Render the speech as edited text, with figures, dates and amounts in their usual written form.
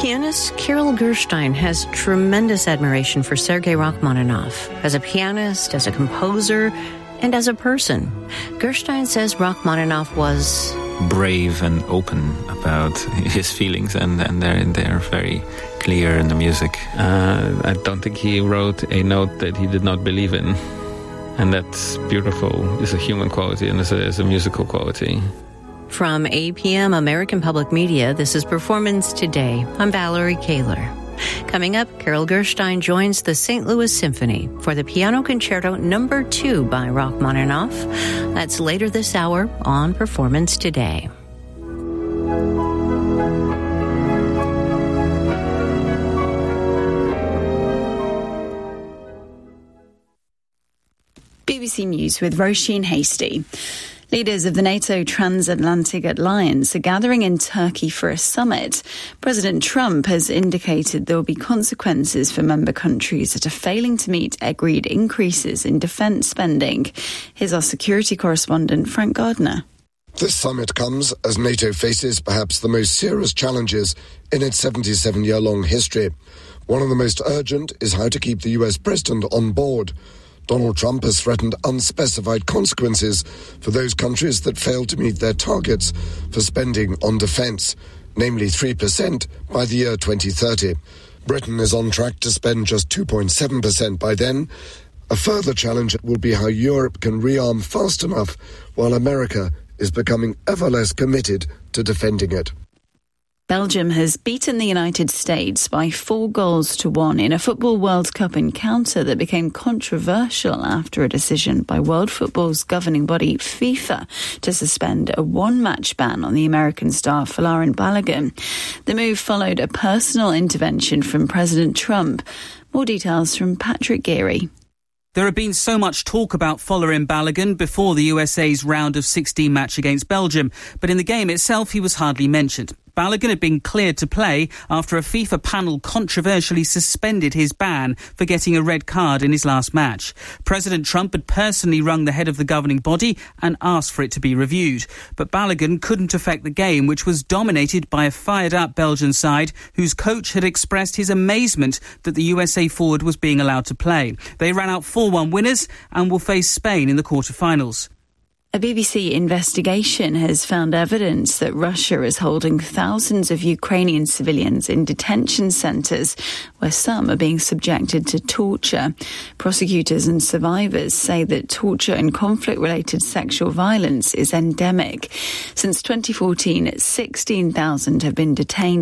Pianist Kirill Gershwin has tremendous admiration for Sergei Rachmaninoff as a pianist, as a composer, and as a person. Gershwin says Rachmaninoff was brave and open about his feelings, and they're very clear in the music. I don't think he wrote a note that he did not believe in, and that's beautiful. It's a human quality and it's a musical quality. From APM American Public Media, this is Performance Today. I'm Valerie Kaler. Coming up, Kirill Gershwin joins the St. Louis Symphony for the Piano Concerto No. 2 by Rachmaninoff. That's later this hour on Performance Today. BBC News with Roisin Hasty. Leaders of the NATO Transatlantic Alliance are gathering in Turkey for a summit. President Trump has indicated there will be consequences for member countries that are failing to meet agreed increases in defence spending. Here's our security correspondent, Frank Gardner. This summit comes as NATO faces perhaps the most serious challenges in its 77-year-long history. One of the most urgent is how to keep the US president on board. Donald Trump has threatened unspecified consequences for those countries that fail to meet their targets for spending on defence, namely 3% by the year 2030. Britain is on track to spend just 2.7% by then. A further challenge will be how Europe can rearm fast enough while America is becoming ever less committed to defending it. Belgium has beaten the United States by 4-1 in a Football World Cup encounter that became controversial after a decision by World Football's governing body, FIFA, to suspend a one-match ban on the American star Folarin Balogun. The move followed a personal intervention from President Trump. More details from Patrick Geary. There had been so much talk about Folarin Balogun before the USA's round of 16 match against Belgium, but in the game itself he was hardly mentioned. Balogun had been cleared to play after a FIFA panel controversially suspended his ban for getting a red card in his last match. President Trump had personally rung the head of the governing body and asked for it to be reviewed. But Balogun couldn't affect the game, which was dominated by a fired-up Belgian side whose coach had expressed his amazement that the USA forward was being allowed to play. They ran out 4-1 winners and will face Spain in the quarter-finals. A BBC investigation has found evidence that Russia is holding thousands of Ukrainian civilians in detention centres where some are being subjected to torture. Prosecutors and survivors say that torture and conflict-related sexual violence is endemic. Since 2014, 16,000 have been detained